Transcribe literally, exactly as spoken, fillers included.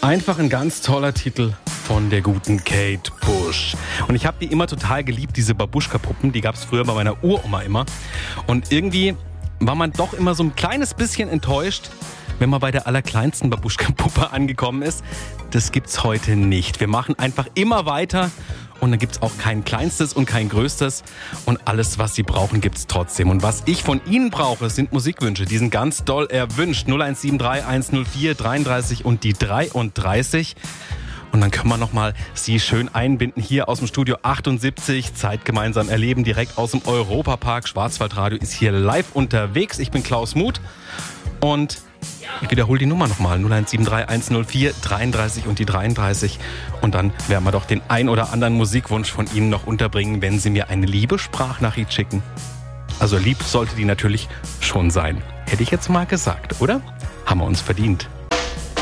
Einfach ein ganz toller Titel von der guten Kate Bush. Und ich habe die immer total geliebt, diese Babuschka-Puppen. Die gab es früher bei meiner Uroma immer. Und irgendwie war man doch immer so ein kleines bisschen enttäuscht, wenn man bei der allerkleinsten Babuschka-Puppe angekommen ist. Das gibt's heute nicht. Wir machen einfach immer weiter. Und dann gibt's auch kein Kleinstes und kein Größtes. Und alles, was Sie brauchen, gibt's trotzdem. Und was ich von Ihnen brauche, sind Musikwünsche. Die sind ganz doll erwünscht. null eins sieben drei eins null vier dreiunddreißig und die dreiunddreißig. Und dann können wir nochmal Sie schön einbinden hier aus dem Studio achtundsiebzig. Zeit gemeinsam erleben, direkt aus dem Europapark. Schwarzwaldradio ist hier live unterwegs. Ich bin Klaus Muth. Und ich wiederhole die Nummer nochmal. null eins sieben drei eins null vier dreiunddreißig und die dreiunddreißig. Und dann werden wir doch den ein oder anderen Musikwunsch von Ihnen noch unterbringen, wenn Sie mir eine liebe Sprachnachricht schicken. Also lieb sollte die natürlich schon sein. Hätte ich jetzt mal gesagt, oder? Haben wir uns verdient.